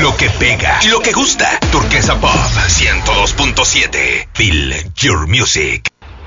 Lo que pega y lo que gusta. Turquesa Pop 102.7. Feel your music.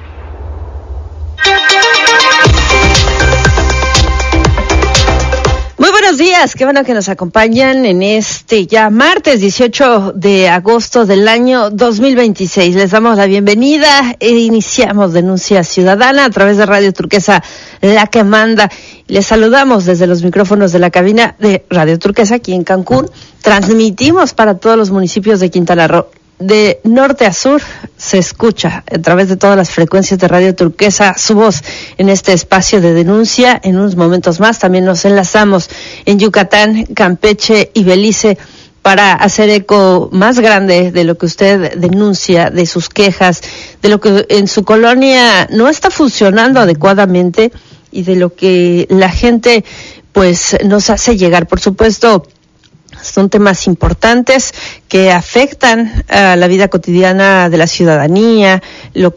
Muy buenos días, qué bueno que nos acompañan en este ya martes 18 de agosto del año 2026. Les damos la bienvenida e iniciamos Denuncia Ciudadana a través de Radio Turquesa, la que manda. Les saludamos desde los micrófonos de la cabina de Radio Turquesa aquí en Cancún. Transmitimos para todos los municipios de Quintana Roo. De norte a sur se escucha a través de todas las frecuencias de Radio Turquesa su voz en este espacio de denuncia. En unos momentos más también nos enlazamos en Yucatán, Campeche y Belice para hacer eco más grande de lo que usted denuncia, de sus quejas, de lo que en su colonia no está funcionando adecuadamente y de lo que la gente pues nos hace llegar. Por supuesto, son temas importantes que afectan a la vida cotidiana de la ciudadanía, lo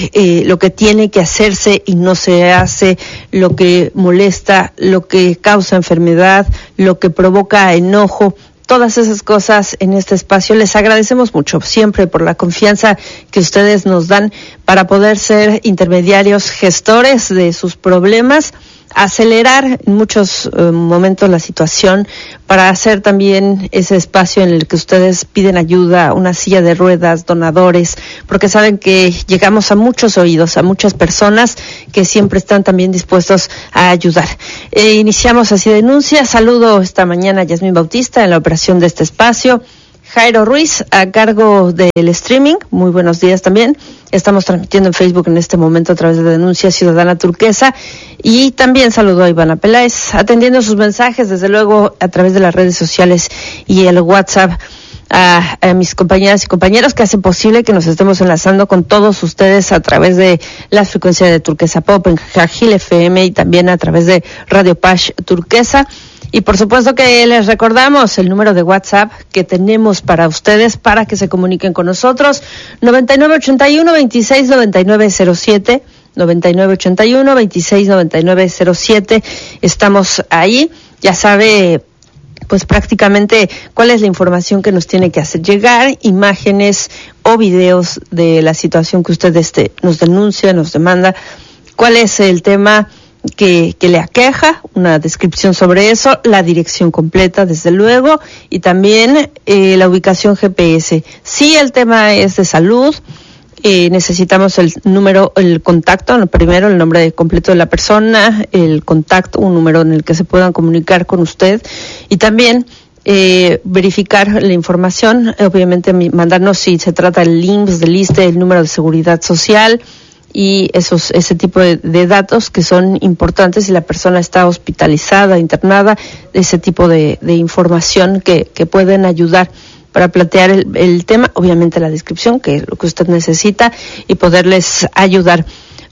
que tiene que hacerse y no se hace, lo que molesta, lo que causa enfermedad, lo que provoca enojo. Todas esas cosas en este espacio. Les agradecemos mucho siempre por la confianza que ustedes nos dan para poder ser intermediarios, gestores de sus problemas, acelerar en muchos momentos la situación para hacer también ese espacio en el que ustedes piden ayuda, una silla de ruedas, donadores, porque saben que llegamos a muchos oídos, a muchas personas que siempre están también dispuestos a ayudar. Iniciamos así denuncia. Saludo esta mañana a Yasmín Bautista en la operación de este espacio. Jairo Ruiz a cargo del streaming. Muy buenos días también. Estamos transmitiendo en Facebook en este momento a través de Denuncia Ciudadana Turquesa. Y también saludo a Ivana Peláez, atendiendo sus mensajes, desde luego, a través de las redes sociales y el WhatsApp, a mis compañeras y compañeros que hacen posible que nos estemos enlazando con todos ustedes a través de las frecuencias de Turquesa Pop en Jajil FM y también a través de Radio Pash Turquesa. Y por supuesto que les recordamos el número de WhatsApp que tenemos para ustedes para que se comuniquen con nosotros, 9981-269907, 9981-269907. Estamos ahí, ya sabe pues prácticamente cuál es la información que nos tiene que hacer llegar, imágenes o videos de la situación que usted nos denuncia, nos demanda, cuál es el tema que le aqueja, una descripción sobre eso, la dirección completa desde luego y también la ubicación GPS. Si el tema es de salud, necesitamos el número, el contacto, primero el nombre completo de la persona, el contacto, un número en el que se puedan comunicar con usted y también verificar la información, obviamente mandarnos si se trata del IMSS, del ISSSTE, el número de seguridad social y ese tipo de datos que son importantes si la persona está hospitalizada, internada, ese tipo de información que pueden ayudar para plantear el tema, obviamente la descripción, que es lo que usted necesita, y poderles ayudar.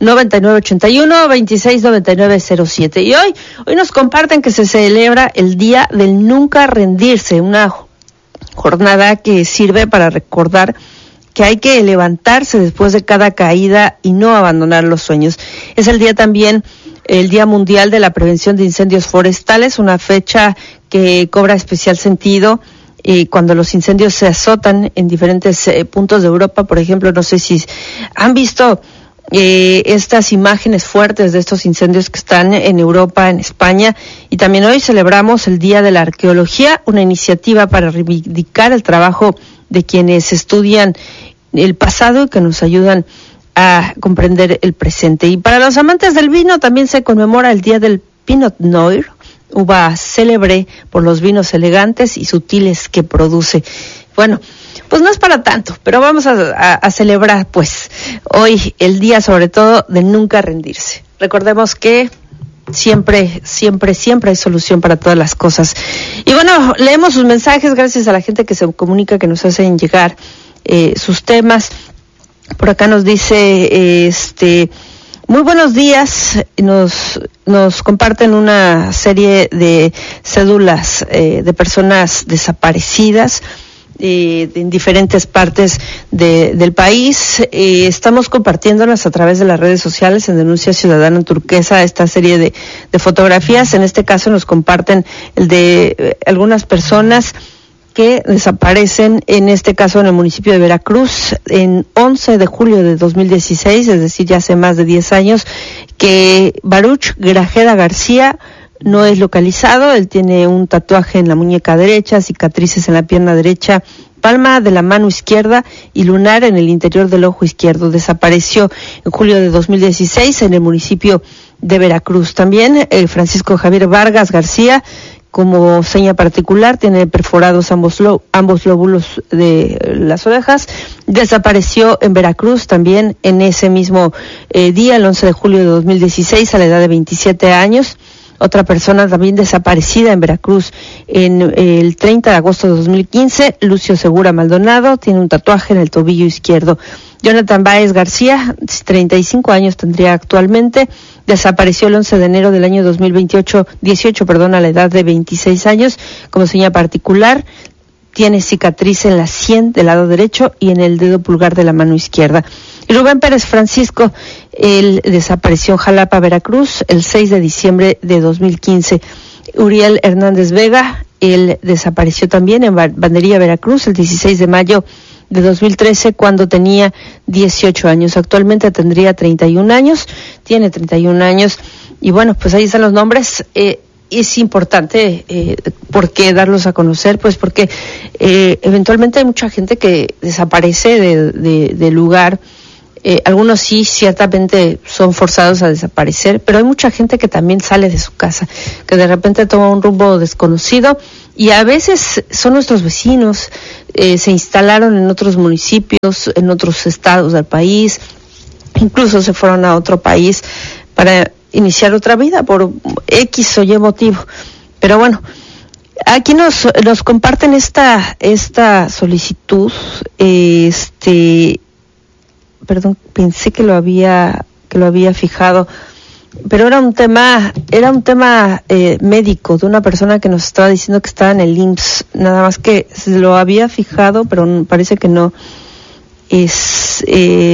9981-269907. Y hoy nos comparten que se celebra el Día del Nunca Rendirse, una jornada que sirve para recordar que hay que levantarse después de cada caída y no abandonar los sueños. Es el día también, el Día Mundial de la Prevención de Incendios Forestales, una fecha que cobra especial sentido cuando los incendios se azotan en diferentes puntos de Europa. Por ejemplo, no sé si han visto estas imágenes fuertes de estos incendios que están en Europa, en España, y también hoy celebramos el Día de la Arqueología, una iniciativa para reivindicar el trabajo de quienes estudian el pasado y que nos ayudan a comprender el presente. Y para los amantes del vino también se conmemora el Día del Pinot Noir, uva célebre por los vinos elegantes y sutiles que produce. Bueno, pues no es para tanto, pero vamos a celebrar pues hoy el día sobre todo de nunca rendirse. Recordemos que siempre hay solución para todas las cosas. Y bueno, leemos sus mensajes, gracias a la gente que se comunica, que nos hacen llegar sus temas. Por acá nos dice, muy buenos días, nos comparten una serie de cédulas de personas desaparecidas en diferentes partes del país. Estamos compartiéndolas a través de las redes sociales en Denuncia Ciudadana Turquesa, esta serie de fotografías. En este caso nos comparten el de algunas personas que desaparecen, en este caso en el municipio de Veracruz, en 11 de julio de 2016, es decir, ya hace más de 10 años, que Baruch Grajeda García no es localizado. Él tiene un tatuaje en la muñeca derecha, cicatrices en la pierna derecha, palma de la mano izquierda y lunar en el interior del ojo izquierdo. Desapareció en julio de 2016 en el municipio de Veracruz. También Francisco Javier Vargas García, como seña particular, tiene perforados ambos lóbulos de las orejas. Desapareció en Veracruz también en ese mismo día, el 11 de julio de 2016, a la edad de 27 años. Otra persona también desaparecida en Veracruz en el 30 de agosto de 2015, Lucio Segura Maldonado, tiene un tatuaje en el tobillo izquierdo. Jonathan Báez García, 35 años tendría actualmente, desapareció el 11 de enero del año 18, a la edad de 26 años, como seña particular, tiene cicatriz en la sien del lado derecho y en el dedo pulgar de la mano izquierda. Y Rubén Pérez Francisco, él desapareció en Jalapa, Veracruz, el 6 de diciembre de 2015. Uriel Hernández Vega, él desapareció también en Bandería, Veracruz, el 16 de mayo de 2013, cuando tenía 18 años. Actualmente tendría 31 años, tiene 31 años, y bueno, pues ahí están los nombres. Es importante, ¿por qué darlos a conocer? Pues porque eventualmente hay mucha gente que desaparece del lugar. Algunos sí, ciertamente son forzados a desaparecer, pero hay mucha gente que también sale de su casa, que de repente toma un rumbo desconocido, y a veces son nuestros vecinos, se instalaron en otros municipios, en otros estados del país, incluso se fueron a otro país para iniciar otra vida por X o Y motivo. Pero bueno, aquí nos comparten esta solicitud, perdón, pensé que lo había fijado, pero era un tema médico, de una persona que nos estaba diciendo que estaba en el IMSS, nada más que se lo había fijado, pero parece que no es,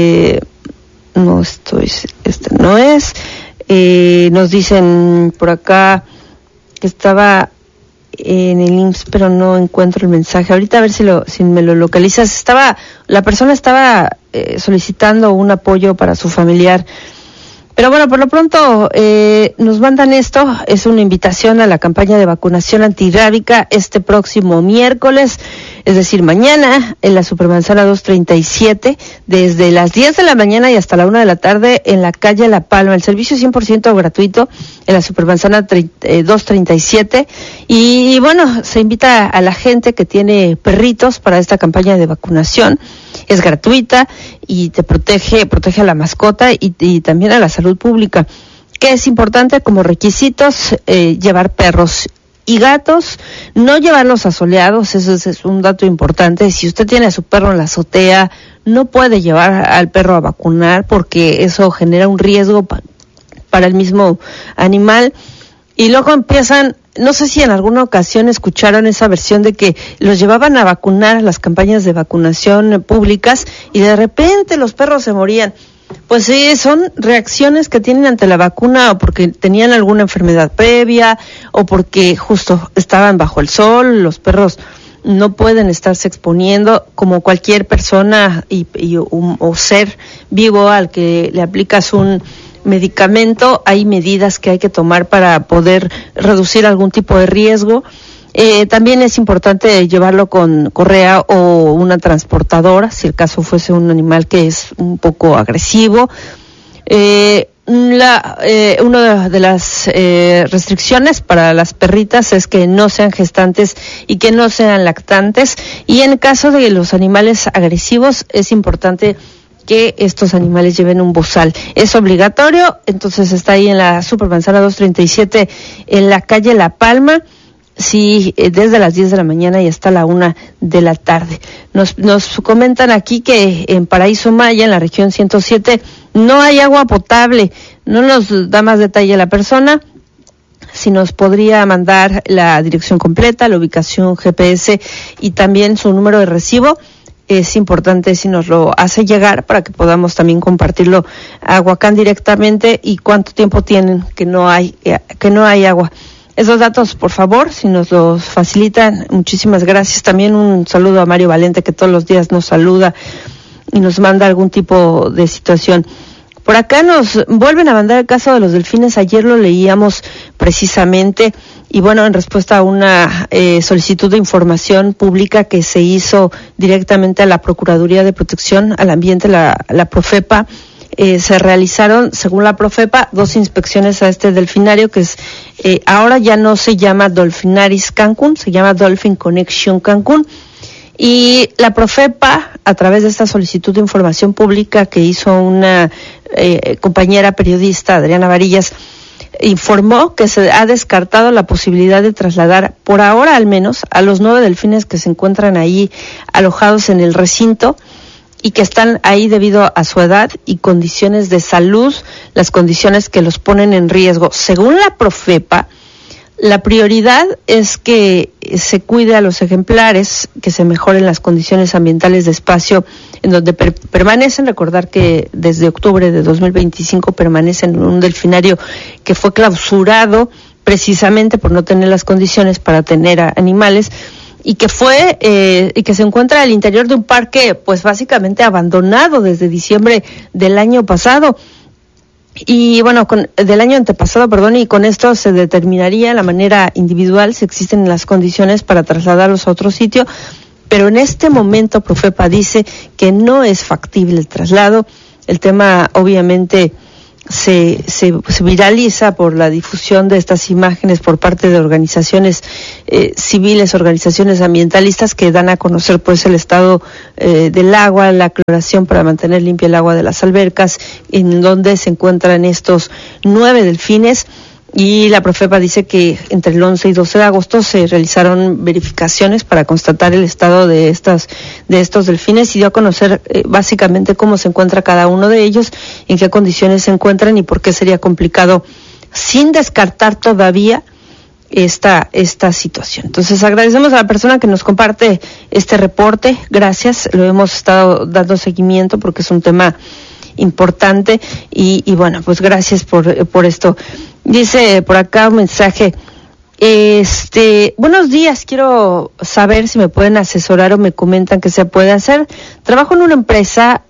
no estoy, no es. Nos dicen por acá que estaba en el IMSS, pero no encuentro el mensaje. Ahorita a ver si me lo localizas. La persona estaba solicitando un apoyo para su familiar. Pero bueno, por lo pronto nos mandan esto, es una invitación a la campaña de vacunación antirrábica este próximo miércoles, es decir, mañana, en la Supermanzana 237, desde las 10 de la mañana y hasta la 1 de la tarde, en la calle La Palma. El servicio es 100% gratuito en la Supermanzana 237, y bueno, se invita a la gente que tiene perritos para esta campaña de vacunación. Es gratuita y te protege a la mascota y también a la salud pública. ¿Qué es importante como requisitos? Llevar perros y gatos, no llevarlos asoleados, eso es un dato importante. Si usted tiene a su perro en la azotea, no puede llevar al perro a vacunar porque eso genera un riesgo para el mismo animal. Y luego empiezan, no sé si en alguna ocasión escucharon esa versión de que los llevaban a vacunar a las campañas de vacunación públicas y de repente los perros se morían. Pues sí, son reacciones que tienen ante la vacuna, o porque tenían alguna enfermedad previa, o porque justo estaban bajo el sol. Los perros no pueden estarse exponiendo como cualquier persona o ser vivo al que le aplicas un medicamento. Hay medidas que hay que tomar para poder reducir algún tipo de riesgo. También es importante llevarlo con correa o una transportadora, si el caso fuese un animal que es un poco agresivo. Una de las restricciones para las perritas es que no sean gestantes y que no sean lactantes, y en el caso de los animales agresivos es importante que estos animales lleven un bozal. Es obligatorio, entonces está ahí en la Supermanzana 237, en la calle La Palma, sí, desde las 10 de la mañana y hasta la 1 de la tarde. Nos comentan aquí que en Paraíso Maya, en la región 107, no hay agua potable. No nos da más detalle la persona. Si nos podría mandar la dirección completa, la ubicación GPS y también su número de recibo, es importante si nos lo hace llegar para que podamos también compartirlo a Huacán directamente, y cuánto tiempo tienen que no hay agua. Esos datos, por favor, si nos los facilitan, muchísimas gracias. También un saludo a Mario Valente, que todos los días nos saluda y nos manda algún tipo de situación. Por acá nos vuelven a mandar el caso de los delfines. Ayer lo leíamos precisamente y bueno, en respuesta a una solicitud de información pública que se hizo directamente a la Procuraduría de Protección al Ambiente, la Profepa, se realizaron, según la Profepa, 2 inspecciones a este delfinario que es ahora ya no se llama Dolphinaris Cancún, se llama Dolphin Connection Cancún. Y la Profepa, a través de esta solicitud de información pública que hizo una compañera periodista, Adriana Varillas, informó que se ha descartado la posibilidad de trasladar, por ahora al menos, a los 9 delfines que se encuentran ahí alojados en el recinto y que están ahí debido a su edad y condiciones de salud, las condiciones que los ponen en riesgo. Según la Profepa, la prioridad es que se cuide a los ejemplares, que se mejoren las condiciones ambientales de espacio en donde permanecen. Recordar que desde octubre de 2025 permanecen en un delfinario que fue clausurado precisamente por no tener las condiciones para tener animales y que y que se encuentra al interior de un parque pues básicamente abandonado desde diciembre del año pasado. Y bueno, del año antepasado, y con esto se determinaría la manera individual si existen las condiciones para trasladarlos a otro sitio, pero en este momento Profepa dice que no es factible el traslado. El tema obviamente se viraliza por la difusión de estas imágenes por parte de organizaciones civiles, organizaciones ambientalistas que dan a conocer pues el estado del agua, la cloración para mantener limpia el agua de las albercas, en donde se encuentran estos 9 delfines. Y la Profepa dice que entre el 11 y 12 de agosto se realizaron verificaciones para constatar el estado de estos delfines y dio a conocer básicamente cómo se encuentra cada uno de ellos, en qué condiciones se encuentran y por qué sería complicado, sin descartar todavía esta situación. Entonces agradecemos a la persona que nos comparte este reporte. Gracias, lo hemos estado dando seguimiento porque es un tema importante y bueno, pues gracias por esto. Dice por acá un mensaje, buenos días, quiero saber si me pueden asesorar o me comentan qué se puede hacer. Trabajo en una empresa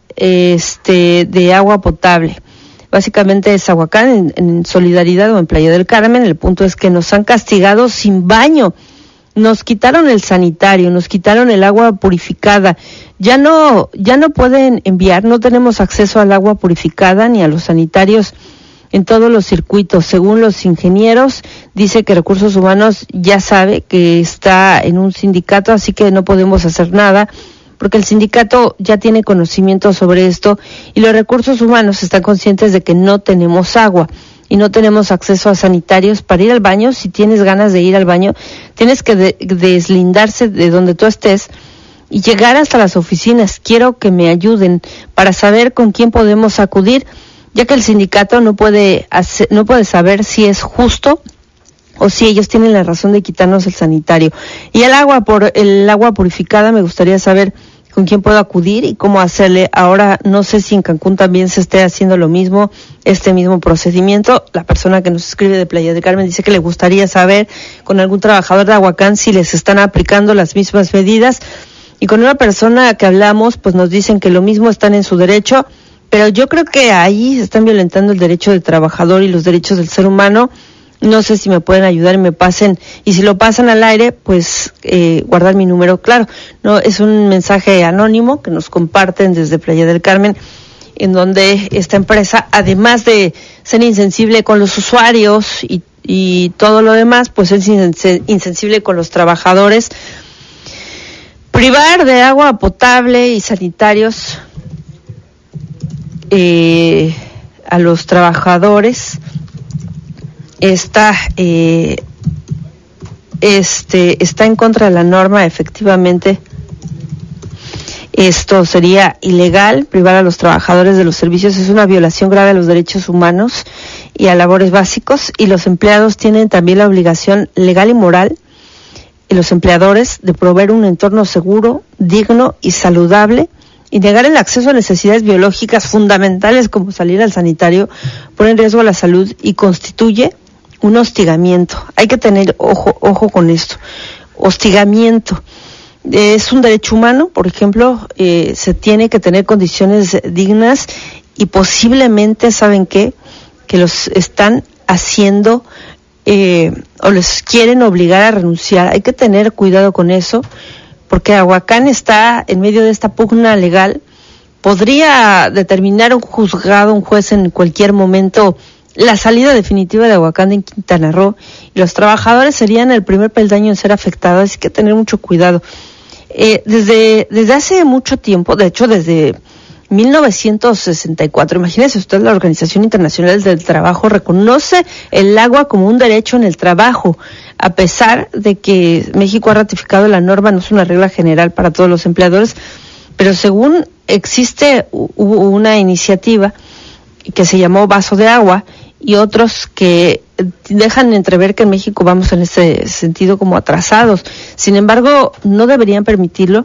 de agua potable, básicamente es Aguacán, en Solidaridad o en Playa del Carmen. El punto es que nos han castigado sin baño, nos quitaron el sanitario, nos quitaron el agua purificada, ya no pueden enviar, no tenemos acceso al agua purificada ni a los sanitarios en todos los circuitos. Según los ingenieros, dice que Recursos Humanos ya sabe que está en un sindicato, así que no podemos hacer nada, porque el sindicato ya tiene conocimiento sobre esto y los Recursos Humanos están conscientes de que no tenemos agua y no tenemos acceso a sanitarios para ir al baño. Si tienes ganas de ir al baño, tienes que deslindarse de donde tú estés y llegar hasta las oficinas. Quiero que me ayuden para saber con quién podemos acudir, ya que el sindicato no puede saber si es justo o si ellos tienen la razón de quitarnos el sanitario. Y el agua purificada, me gustaría saber con quién puedo acudir y cómo hacerle. Ahora no sé si en Cancún también se esté haciendo lo mismo, este mismo procedimiento. La persona que nos escribe de Playa del Carmen dice que le gustaría saber con algún trabajador de Aguacán si les están aplicando las mismas medidas. Y con una persona que hablamos, pues nos dicen que lo mismo, están en su derecho, pero yo creo que ahí se están violentando el derecho del trabajador y los derechos del ser humano. No sé si me pueden ayudar y me pasen, y si lo pasan al aire, pues guardar mi número. Claro, no es un mensaje anónimo que nos comparten desde Playa del Carmen, en donde esta empresa, además de ser insensible con los usuarios y todo lo demás, pues es insensible con los trabajadores. Privar de agua potable y sanitarios a los trabajadores está en contra de la norma. Efectivamente, esto sería ilegal. Privar a los trabajadores de los servicios es una violación grave a los derechos humanos y a labores básicos, y los empleados tienen también la obligación legal y moral, y los empleadores, de proveer un entorno seguro, digno y saludable. Y negar el acceso a necesidades biológicas fundamentales como salir al sanitario pone en riesgo la salud y constituye un hostigamiento. Hay que tener ojo con esto. Hostigamiento. Es un derecho humano, por ejemplo, se tiene que tener condiciones dignas y posiblemente, ¿saben qué? Que los están haciendo o les quieren obligar a renunciar. Hay que tener cuidado con eso, porque Ahuacán está en medio de esta pugna legal. Podría determinar un juzgado, un juez en cualquier momento, la salida definitiva de Ahuacán en Quintana Roo, y los trabajadores serían el primer peldaño en ser afectados, así que tener mucho cuidado. Desde hace mucho tiempo, de hecho desde 1964, imagínese usted, la Organización Internacional del Trabajo reconoce el agua como un derecho en el trabajo, a pesar de que México ha ratificado la norma, no es una regla general para todos los empleadores, pero según hubo una iniciativa que se llamó Vaso de Agua, y otros que dejan entrever que en México vamos en ese sentido como atrasados. Sin embargo, no deberían permitirlo.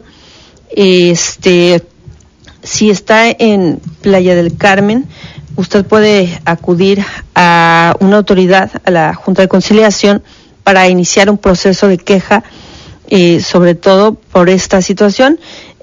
Si está en Playa del Carmen, usted puede acudir a una autoridad, a la Junta de Conciliación, para iniciar un proceso de queja, sobre todo por esta situación.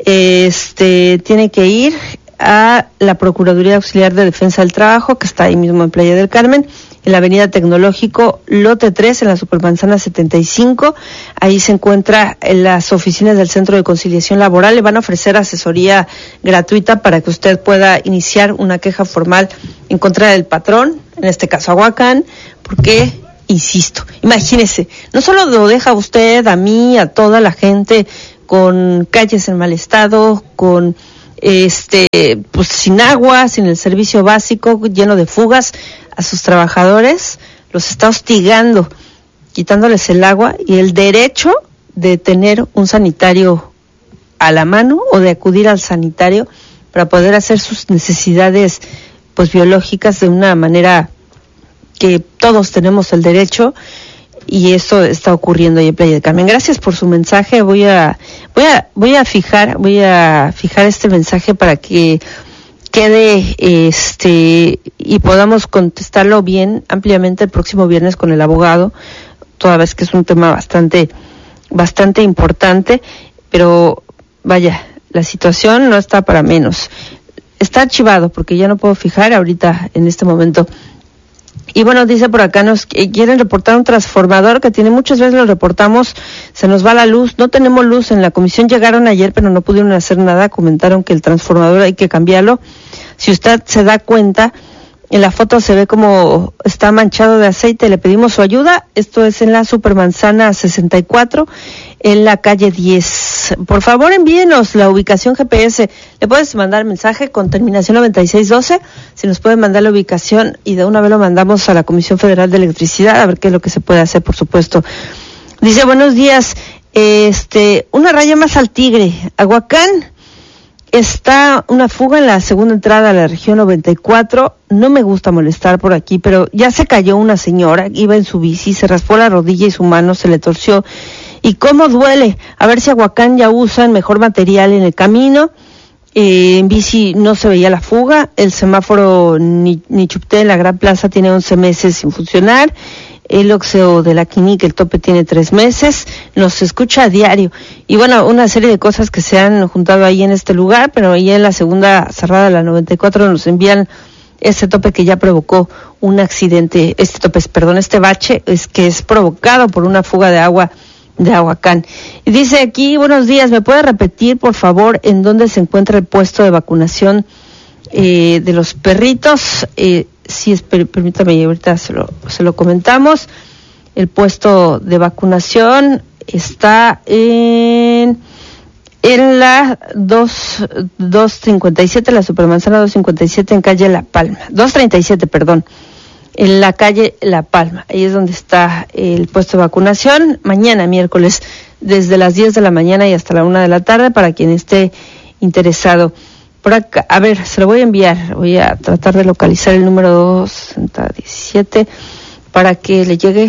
Tiene que ir a la Procuraduría Auxiliar de Defensa del Trabajo, que está ahí mismo en Playa del Carmen, en la Avenida Tecnológico, lote 3, en la Supermanzana 75. Ahí se encuentra en las oficinas del Centro de Conciliación Laboral. Le van a ofrecer asesoría gratuita para que usted pueda iniciar una queja formal en contra del patrón, en este caso Ahuacán, porque, insisto, imagínese, no solo lo deja usted, a mí, a toda la gente con calles en mal estado, con pues sin agua, sin el servicio básico, lleno de fugas, a sus trabajadores los está hostigando, quitándoles el agua y el derecho de tener un sanitario a la mano o de acudir al sanitario para poder hacer sus necesidades pues biológicas de una manera que todos tenemos el derecho. Y eso está ocurriendo ahí en Playa del Carmen. Gracias por su mensaje. Voy a fijar este mensaje para que quede y podamos contestarlo bien ampliamente el próximo viernes con el abogado, toda vez que es un tema bastante importante, pero vaya, la situación no está para menos. Está archivado porque ya no puedo fijar ahorita en este momento. Y bueno, dice por acá, nos quieren reportar un transformador que tiene, muchas veces lo reportamos, se nos va la luz, no tenemos luz, en la comisión llegaron ayer pero no pudieron hacer nada, comentaron que el transformador hay que cambiarlo. Si usted se da cuenta, en la foto se ve como está manchado de aceite, le pedimos su ayuda. Esto es en la Supermanzana 64, en la calle 10. Por favor, envíenos la ubicación GPS. Le puedes mandar mensaje con terminación 9612, si nos pueden mandar la ubicación, y de una vez lo mandamos a la Comisión Federal de Electricidad, a ver qué es lo que se puede hacer, por supuesto. Dice, buenos días, una raya más al Tigre, Ahuacán. Está una fuga en la segunda entrada a la región 94. No me gusta molestar por aquí, pero ya se cayó una señora, iba en su bici, se raspó la rodilla y su mano se le torció. ¿Y cómo duele? A ver si Ahuacán ya usan mejor material en el camino. En bici no se veía la fuga. El semáforo Nichupté en la Gran Plaza tiene 11 meses sin funcionar. El Oxeo de la Quinique, el tope, tiene 3 meses, nos escucha a diario. Y bueno, una serie de cosas que se han juntado ahí en este lugar, pero ahí en la segunda cerrada, la 94, nos envían este tope que ya provocó un accidente, este bache es provocado por una fuga de agua de Ahuacán. Y dice aquí, buenos días, ¿me puede repetir, por favor, en dónde se encuentra el puesto de vacunación de los perritos? Sí, permítame, ahorita se lo comentamos. El puesto de vacunación está en la 257, la Supermanzana 257, en calle La Palma. 237, perdón. En la calle La Palma. Ahí es donde está el puesto de vacunación. Mañana, miércoles, desde las 10 de la mañana y hasta la 1 de la tarde, para quien esté interesado. Por acá, a ver, se lo voy a enviar, voy a tratar de localizar el número 217 para que le llegue.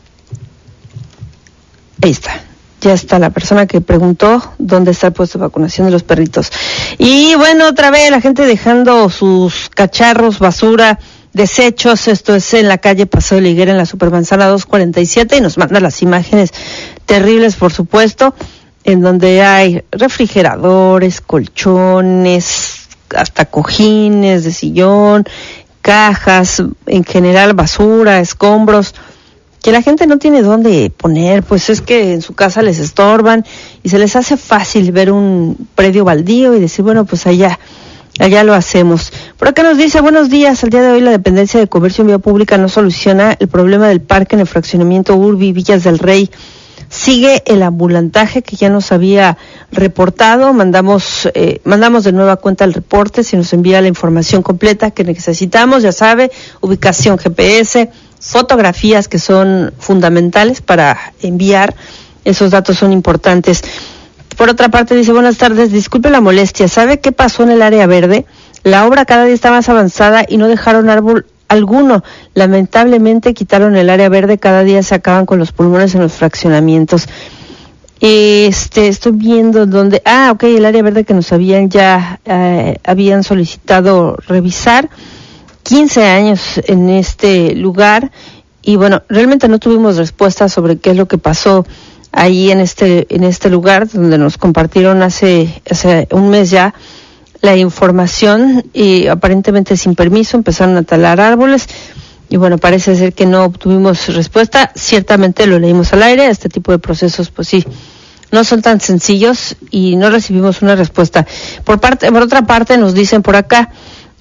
Ahí está, ya está la persona que preguntó dónde está el puesto de vacunación de los perritos. Y bueno, otra vez la gente dejando sus cacharros, basura desechos. Esto es en la calle Paseo de la Higuera, en la Supermanzana 247, y nos manda las imágenes terribles, por supuesto, en donde hay refrigeradores, colchones, hasta cojines de sillón, cajas, en general basura, escombros, que la gente no tiene dónde poner, pues es que en su casa les estorban y se les hace fácil ver un predio baldío y decir, bueno, pues allá lo hacemos. Por acá nos dice, buenos días, al día de hoy la dependencia de comercio en vía pública no soluciona el problema del parque en el fraccionamiento Urbi, Villas del Rey. Sigue el ambulantaje que ya nos había reportado. Mandamos de nueva cuenta el reporte, si nos envía la información completa que necesitamos, ya sabe, ubicación GPS, fotografías que son fundamentales para enviar, esos datos son importantes. Por otra parte dice, buenas tardes, disculpe la molestia, ¿sabe qué pasó en el área verde? La obra cada día está más avanzada y no dejaron árbol alguno. Lamentablemente quitaron el área verde, cada día se acaban con los pulmones en los fraccionamientos. Estoy viendo dónde, el área verde que nos habían solicitado revisar. 15 años en este lugar y bueno, realmente no tuvimos respuesta sobre qué es lo que pasó ahí en este lugar donde nos compartieron hace un mes ya la información y aparentemente sin permiso empezaron a talar árboles y bueno, parece ser que no obtuvimos respuesta. Ciertamente lo leímos al aire, este tipo de procesos pues sí, no son tan sencillos y no recibimos una respuesta. Por otra parte nos dicen por acá,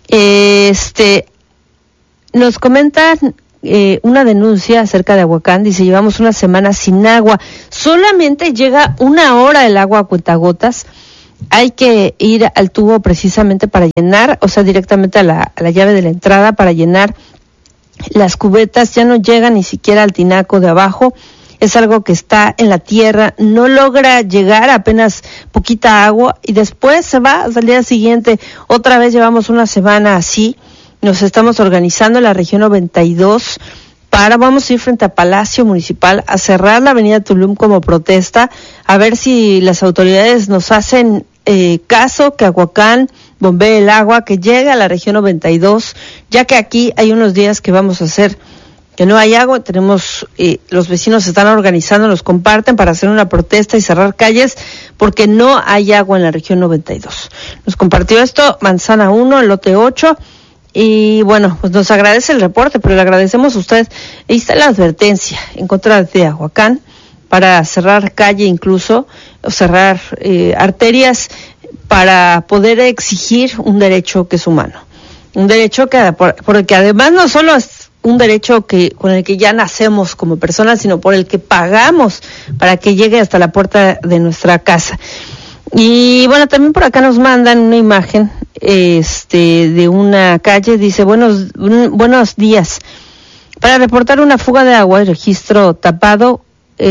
nos comentan una denuncia acerca de Ahuacán, dice, llevamos una semana sin agua, solamente llega 1 hora el agua a cuentagotas, hay que ir al tubo precisamente para llenar, o sea, directamente a la llave de la entrada para llenar las cubetas, ya no llega ni siquiera al tinaco de abajo, es algo que está en la tierra, no logra llegar, apenas poquita agua, y después se va hasta el día siguiente, otra vez llevamos una semana así. Nos estamos organizando en la región 92 vamos a ir frente a Palacio Municipal a cerrar la avenida Tulum como protesta, a ver si las autoridades nos hacen caso, que Ahuacán bombee el agua, que llegue a la región 92, ya que aquí hay unos días que vamos a hacer que no hay agua, los vecinos se están organizando, nos comparten para hacer una protesta y cerrar calles porque no hay agua en la región 92. Nos compartió esto Manzana 1, lote 8, y bueno, pues nos agradece el reporte, pero le agradecemos a usted. Ahí está la advertencia en contra de Ahuacán para cerrar calle incluso, o cerrar arterias para poder exigir un derecho que es humano. Un derecho porque además no solo es un derecho con el que ya nacemos como personas, sino por el que pagamos para que llegue hasta la puerta de nuestra casa. Y bueno, también por acá nos mandan una imagen de una calle, dice, buenos días. Para reportar una fuga de agua, el registro tapado,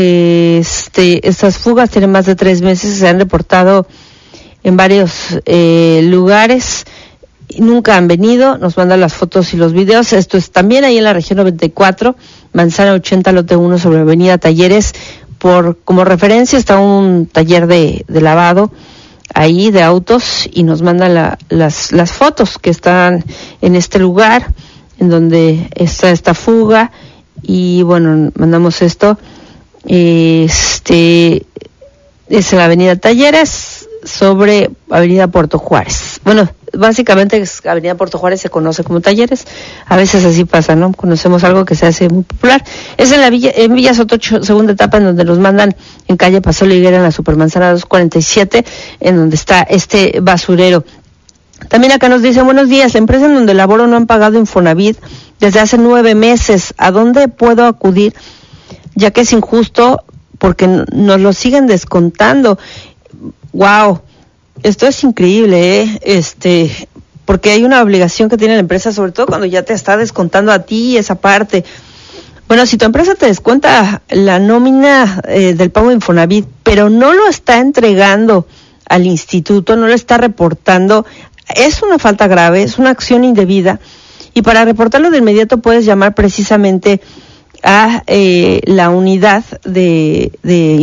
estas fugas tienen más de 3 meses, se han reportado en varios lugares, nunca han venido, nos mandan las fotos y los videos. Esto es también ahí en la región 94, Manzana 80, lote 1, sobre avenida Talleres. Como referencia está un taller de lavado ahí de autos y nos mandan las fotos que están en este lugar en donde está esta fuga y bueno, mandamos esto. Es en la avenida Talleres sobre avenida Puerto Juárez. Bueno, básicamente avenida Puerto Juárez se conoce como Talleres, a veces así pasa, ¿no? Conocemos algo que se hace muy popular. Es en Villa Soto, segunda etapa, en donde nos mandan en calle Paseo de la Higuera, en la Supermanzana 247, en donde está este basurero. También acá nos dicen, buenos días, la empresa en donde laboro no han pagado Infonavit desde hace 9 meses. ¿A dónde puedo acudir? Ya que es injusto porque nos lo siguen descontando. Wow, esto es increíble, porque hay una obligación que tiene la empresa, sobre todo cuando ya te está descontando a ti esa parte. Bueno, si tu empresa te descuenta la nómina del pago de Infonavit, pero no lo está entregando al instituto, no lo está reportando, es una falta grave, es una acción indebida, y para reportarlo de inmediato puedes llamar precisamente a la unidad de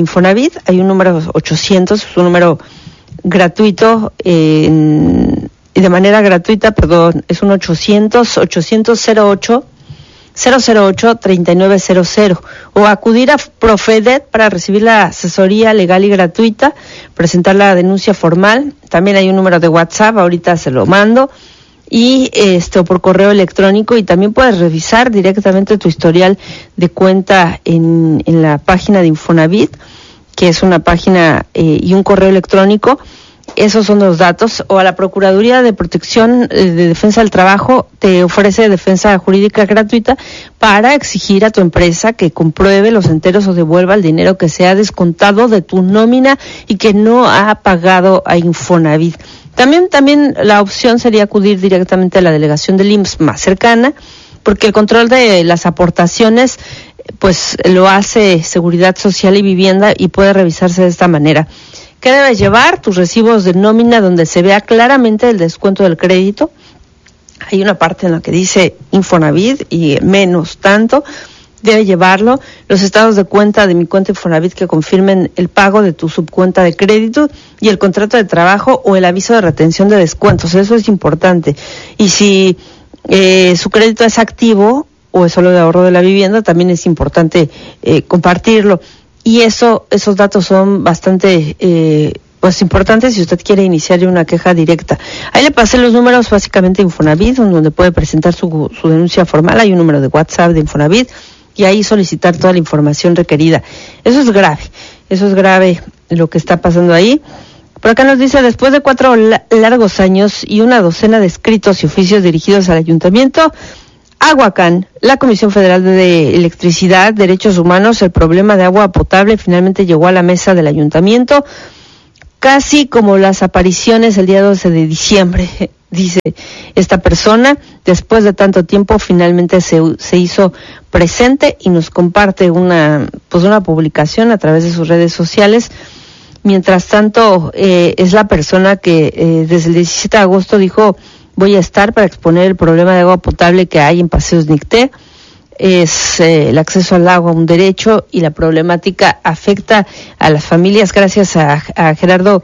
Infonavit. Hay un número 800, es un número gratuito en de manera gratuita, es un 800-008-3900 o acudir a Profedet para recibir la asesoría legal y gratuita, presentar la denuncia formal. También hay un número de WhatsApp, ahorita se lo mando, y o por correo electrónico, y también puedes revisar directamente tu historial de cuenta en la página de Infonavit, que es una página y un correo electrónico. Esos son los datos. O a la Procuraduría de Protección de Defensa del Trabajo te ofrece defensa jurídica gratuita para exigir a tu empresa que compruebe los enteros o devuelva el dinero que se ha descontado de tu nómina y que no ha pagado a Infonavit. También la opción sería acudir directamente a la delegación del IMSS más cercana, porque el control de las aportaciones pues lo hace Seguridad Social y Vivienda y puede revisarse de esta manera. ¿Qué debes llevar? Tus recibos de nómina donde se vea claramente el descuento del crédito. Hay una parte en la que dice Infonavit y menos tanto. Debe llevarlo. Los estados de cuenta de Mi Cuenta Infonavit que confirmen el pago de tu subcuenta de crédito y el contrato de trabajo o el aviso de retención de descuentos. Eso es importante. Y si su crédito es activo o es solo de ahorro de la vivienda, también es importante compartirlo. Y esos datos son bastante importantes si usted quiere iniciar una queja directa. Ahí le pasé los números básicamente de Infonavit, donde puede presentar su denuncia formal. Hay un número de WhatsApp de Infonavit y ahí solicitar toda la información requerida. Eso es grave lo que está pasando ahí. Por acá nos dice, después de 4 largos años y una docena de escritos y oficios dirigidos al ayuntamiento, Aguacán, la Comisión Federal de Electricidad, Derechos Humanos, el problema de agua potable finalmente llegó a la mesa del ayuntamiento, casi como las apariciones el día 12 de diciembre, dice esta persona. Después de tanto tiempo finalmente se hizo presente y nos comparte una publicación a través de sus redes sociales. Mientras tanto, es la persona que desde el 17 de agosto dijo: voy a estar para exponer el problema de agua potable que hay en Paseos Nicté. Es el acceso al agua un derecho y la problemática afecta a las familias. Gracias a Gerardo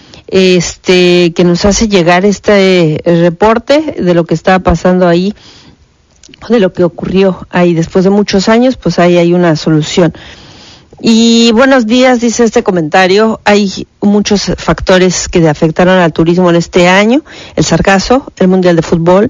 que nos hace llegar este reporte de lo que estaba pasando ahí, de lo que ocurrió ahí. Después de muchos años, pues ahí hay una solución. Y buenos días, dice este comentario. Hay muchos factores que afectaron al turismo en este año: el sargazo, el Mundial de Fútbol.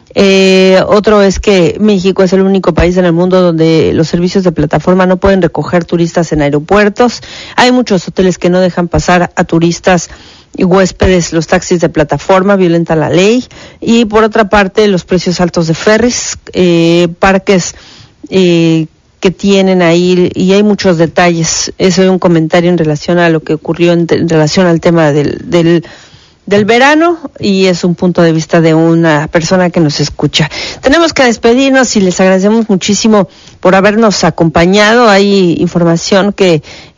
Otro es que México es el único país en el mundo donde los servicios de plataforma no pueden recoger turistas en aeropuertos. Hay muchos hoteles que no dejan pasar a turistas y huéspedes. Los taxis de plataforma violentan la ley. Y por otra parte, los precios altos de ferries, parques que tienen ahí, y hay muchos detalles. Eso es un comentario en relación a lo que ocurrió en relación al tema del verano, y es un punto de vista de una persona que nos escucha. Tenemos que despedirnos y les agradecemos muchísimo por habernos acompañado. Hay información que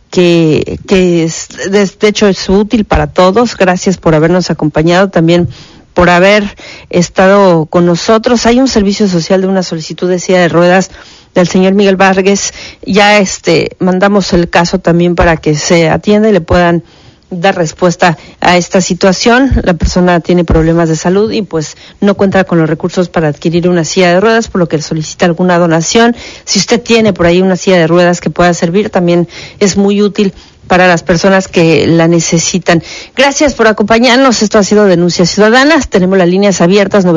es, de hecho es útil para todos. Gracias por habernos acompañado, también por haber estado con nosotros. Hay un servicio social de una solicitud de silla de ruedas del señor Miguel Vargas. Ya mandamos el caso también para que se atienda y le puedan dar respuesta a esta situación. La persona tiene problemas de salud y pues no cuenta con los recursos para adquirir una silla de ruedas, por lo que solicita alguna donación. Si usted tiene por ahí una silla de ruedas que pueda servir, también es muy útil para las personas que la necesitan. Gracias por acompañarnos. Esto ha sido Denuncias Ciudadanas. Tenemos las líneas abiertas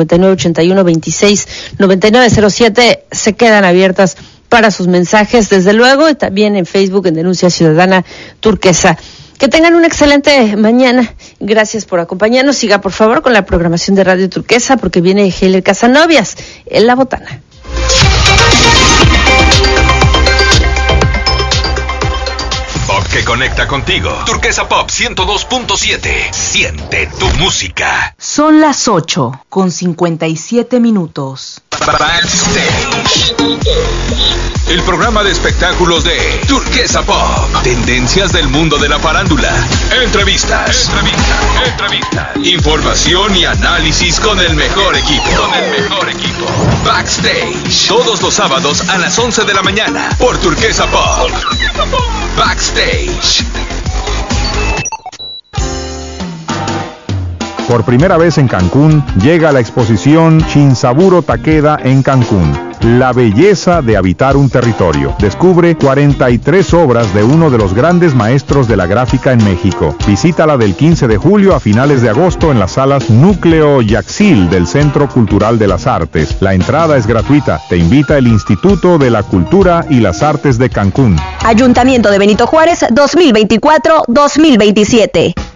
9981-26-9907. Se quedan abiertas para sus mensajes, desde luego, y también en Facebook en Denuncia Ciudadana Turquesa. Que tengan una excelente mañana. Gracias por acompañarnos. Siga, por favor, con la programación de Radio Turquesa, porque viene Heller Casanovias en La Botana. Pop que conecta contigo. Turquesa Pop 102.7. Siente tu música. Son las 8:57. Backstage. El programa de espectáculos de Turquesa Pop. Tendencias del mundo de la farándula. Entrevistas. Información y análisis con el mejor equipo. Backstage. Todos los sábados a las 11 de la mañana por Turquesa Pop. Backstage. Por primera vez en Cancún, llega la exposición Shinsaburo Takeda en Cancún. La belleza de habitar un territorio. Descubre 43 obras de uno de los grandes maestros de la gráfica en México. Visítala del 15 de julio a finales de agosto en las salas Núcleo Yaxil del Centro Cultural de las Artes. La entrada es gratuita. Te invita el Instituto de la Cultura y las Artes de Cancún. Ayuntamiento de Benito Juárez 2024-2027.